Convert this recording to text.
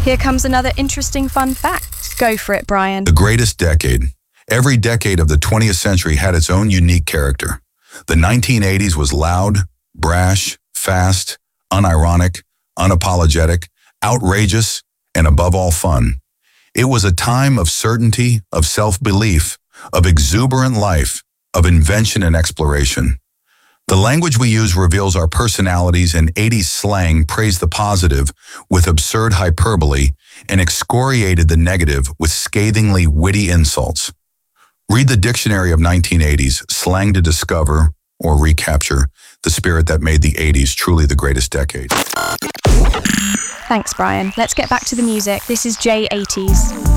Here comes another interesting fun fact. Go for it, Brian. The greatest decade. Every decade of the 20th century had its own unique character. The 1980s was loud, brash, fast, unironic, unapologetic, outrageous, and above all fun. It was a time of certainty, of self-belief, of exuberant life, of invention and exploration. The language we use reveals our personalities, and 80s slang praised the positive with absurd hyperbole and excoriated the negative with scathingly witty insults. Read the Dictionary of 1980s, slang to discover or recapture the spirit that made the 80s truly the greatest decade. Thanks, Brian. Let's get back to the music. This is J80s.